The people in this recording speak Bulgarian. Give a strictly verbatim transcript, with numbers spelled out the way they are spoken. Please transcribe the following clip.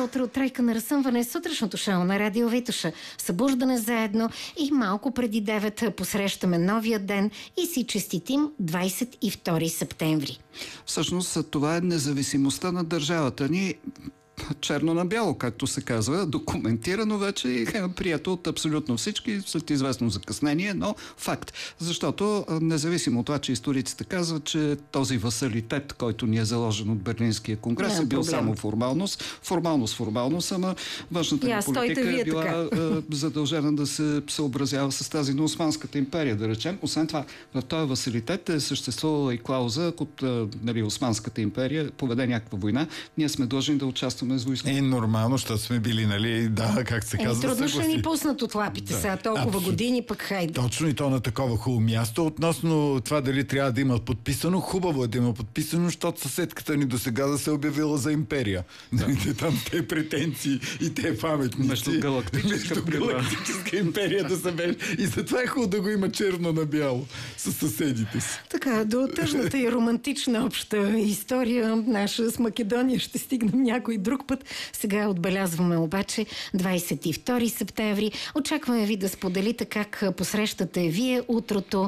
утро от Тройка на разсъмване, сутрешното шоу на Радио Витоша. Събуждане заедно и малко преди девет посрещаме новия ден и си честитим двадесет и втори септември. Всъщност това е независимостта на държавата ни, черно на бяло, както се казва, документирано вече и е прието от абсолютно всички след известно закъснение, но факт. Защото независимо от това, че историците казват, че този васалитет, който ни е заложен от Берлинския конгрес, не, е бил проблем. само формалност. Формалност, формалност, ама външната ни политика е била така. задължена да се съобразява с тази на Османската империя, да речем. Освен това, в този васалитет е съществувала и клауза, ако нали, Османската империя поведе някаква война, ние сме длъжни да участваме. Е, нормално, защото сме били, нали, да, как се казва. Е, трудно ще ни пуснат от лапите да. сега, толкова Абсолют. години, пък хайде. Точно и то на такова хубаво място. Относно това дали трябва да има подписано, хубаво е да има подписано, защото съседката ни до сега да се е обявила за империя. Да. Там те претенции и те паметници. Между галактическа, Между галактическа империя да се беше. И затова е хубаво да го има черно на бяло с съседите си. Така, до тъжната и романтична обща история наша с Македония ще стигнем някой друг път. Сега отбелязваме обаче двадесет и втори септември. Очакваме ви да споделите как посрещате вие утрото.